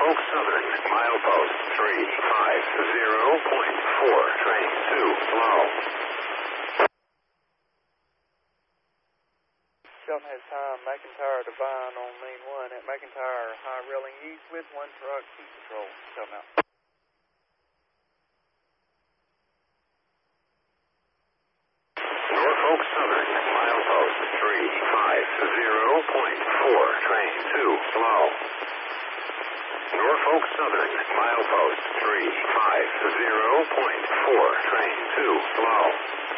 Norfolk Southern, milepost 350.4, train 2, slow. Shelton has time, McIntyre Divine on lane 1 at McIntyre High Railing East with 1 truck, keep control. Shelton out. Norfolk Southern, milepost 350.4, train 2, slow. Norfolk Southern, milepost 350.4, train 2, slow.